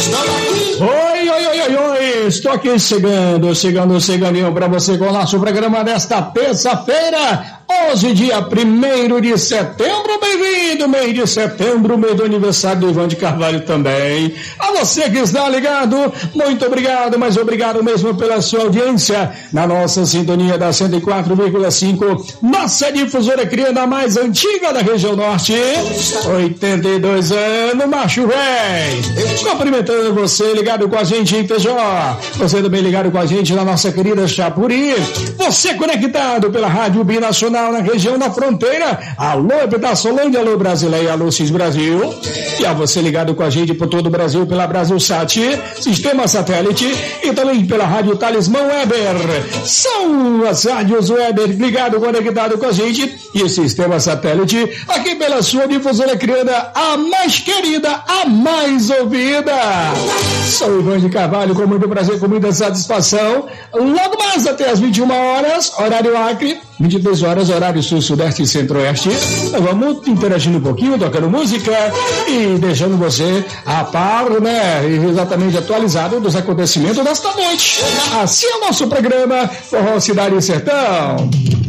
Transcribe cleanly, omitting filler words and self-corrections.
Oi, estou aqui chegando para você com o nosso programa desta terça-feira, hoje, dia 1º de setembro. Bem-vindo, mês de setembro, mês do aniversário do Ivan de Carvalho também. A você que está ligado, muito obrigado, mas obrigado mesmo pela sua audiência na nossa sintonia da 104,5, nossa difusora criada mais antiga da região norte, 82 anos, macho véi. Cumprimentando você, ligado com a gente em Feijó, você também ligado com a gente na nossa querida Chapuri, você conectado pela Rádio Binacional na região da fronteira, alô Epitaçolândia, alô Brasileia, alô Cis Brasil, e a você ligado com a gente por todo o Brasil pela Brasilsat, sistema satélite, e também pela Rádio Talismã Weber. São as rádios Weber ligado, conectado com a gente, e o sistema satélite aqui pela sua difusora criada, a mais querida, a mais ouvida. Sou Ivan de Carvalho, com muito prazer, com muita satisfação. Logo mais até as 21 horas, horário Acre, 22 horas, horário Sul, Sudeste e Centro-Oeste. Vamos interagindo um pouquinho, tocando música e deixando você a par, né? Exatamente atualizado dos acontecimentos desta noite. Assim é o nosso programa Forró Cidade e Sertão.